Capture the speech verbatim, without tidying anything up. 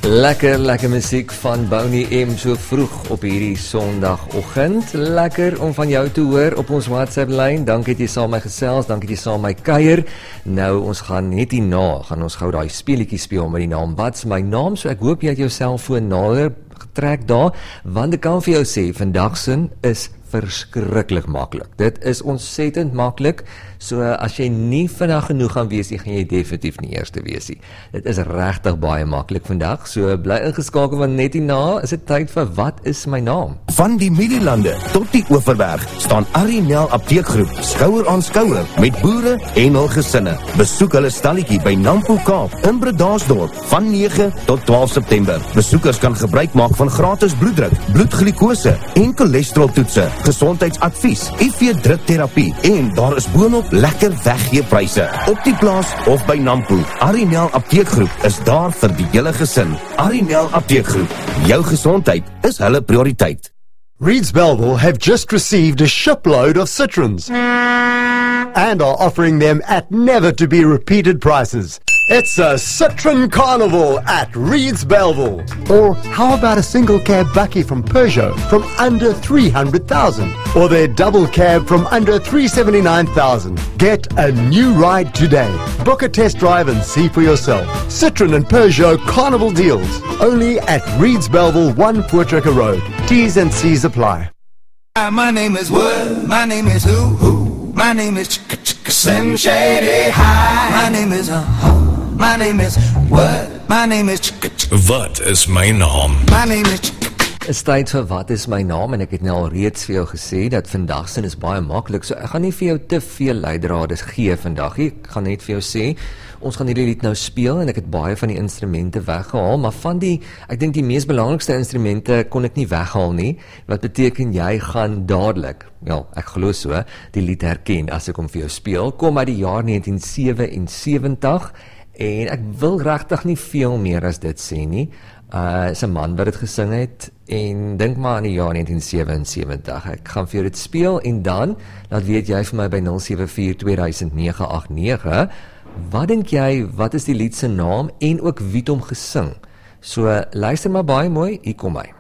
Lekker, lekker muziek van Bonnie M so vroeg op hierdie sondagoggend. Lekker om van jou te hoor op ons WhatsApp-lyn. Dankie dat jy saam my gesels, dankie dat jy saam my kuier. Nou, ons gaan net hierna, gaan ons gou daai speletjie speel met die naam Wat's my naam, so ek hoop jy het jou selfoon nader getrek daar, want ek kan vir jou sê, vandag sin is verskriklik maklik. Dit is ontsettend maklik, so as jy nie vandag genoeg gaan wees, gaan jy definitief nie eerste wees nie. Dit is regtig baie maklik vandag, so bly ingeskakel, want net hierna is dit tyd vir Wat is my naam? Van die Middellande tot die Oeverberg staan Arinel Apteekgroep skouer aan skouer met boere en hul gesinne. Besoek hulle stalletjie by Nampo Kaap in Bredasdorp van nege tot twaalf September. Besoekers kan gebruik maak van gratis bloeddruk, bloedglikose en cholesteroltoetse, gesondheidsadvies, I V-drukterapie en daar is boonop lekker weggeepryse op die plaas of by Nampo. Arinel Apteekgroep is daar vir die hele gesin. Arinel Apteekgroep, jou gesondheid is hulle prioriteit. Reeds Belleville have just received a shipload of citrons and are offering them at never to be repeated prices. It's a Citron Carnival at Reeds Belleville. Or how about a single cab Bucky from Peugeot from under three hundred thousand? Or their double cab from under three hundred seventy-nine thousand? Get a new ride today. Book a test drive and see for yourself. Citroen and Peugeot Carnival deals. Only at Reeds Belleville, one Voortrekker Road. T's and C's apply. Hi, my name is Wood. My name is Who Who. My name is Chicka Chicka Slim Shady. Hi. My name is uh, My name is What? My name is Chicka Chicka. Wat is my naam? My name is Chicka. Is tyd vir Wat is my naam, en ek het nou al reeds vir jou gesê dat vandag sin is baie maklik, so ek gaan nie vir jou te veel leidrade gee vandag nie. Ek gaan net vir jou sê, ons gaan hierdie lied nou speel en ek het baie van die instrumente weggehaal, maar van die, ek dink die mees belangrikste instrumente kon ek nie weghaal nie, wat beteken jy gaan dadelik, ja, ek glo so, die lied herken as ek hom vir jou speel. Kom uit die jaar negentien sewensewentig, en ek wil regtig nie veel meer as dit sê nie. Uh, is 'n man wat dit gesing het, en dink maar aan die jaar negentien sewensewentig. Ek gaan vir jou dit speel, en dan, laat weet jy vir my by nul sewe vier twee nege agt nege, wat dink jy, wat is die lied se naam, en ook wie het hom gesing? So, luister maar baie mooi, hier kom hy.